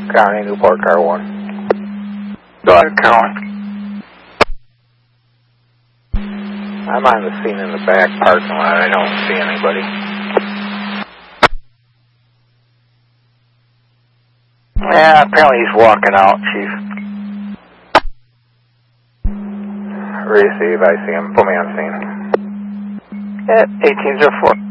County, Newport, car 1. Go ahead, car 1. I'm on the scene in the back parking lot. I don't see anybody. Yeah, apparently he's walking out, Chief. Receive, I see him. Put me on scene. At 1804.